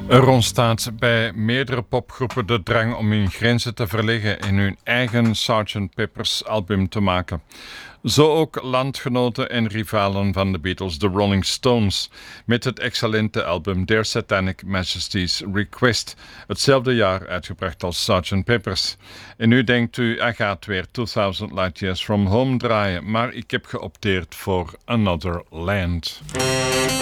Er ontstaat bij meerdere popgroepen de drang om hun grenzen te verleggen en hun eigen Sgt. Pepper's album te maken. Zo ook landgenoten en rivalen van de Beatles, de Rolling Stones, met het excellente album Their Satanic Majesty's Request, hetzelfde jaar uitgebracht als Sgt. Pepper's. En nu denkt u, hij gaat weer 2000 Light Years From Home draaien, maar ik heb geopteerd voor Another Land.